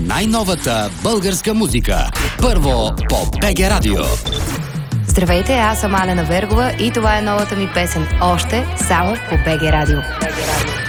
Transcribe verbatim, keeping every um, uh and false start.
най-новата българска музика. Първо по БГ Радио. Здравейте, аз съм Алена Вергова и това е новата ми песен "Още" само по БГ Радио. БГ Радио.